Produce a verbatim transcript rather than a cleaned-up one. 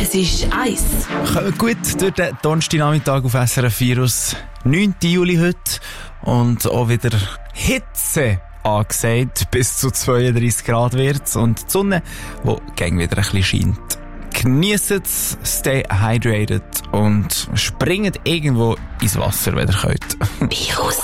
Es ist Eis. Kommt gut durch den Donnerstagnachmittag auf S R F vier aus. neunten Juli heute. Und auch wieder Hitze angesagt. Bis zu zweiunddreissig Grad wird's. Und die Sonne, die gegen wieder ein bisschen scheint. Genießt, stay hydrated und springt irgendwo ins Wasser, wenn ihr könnt. Virus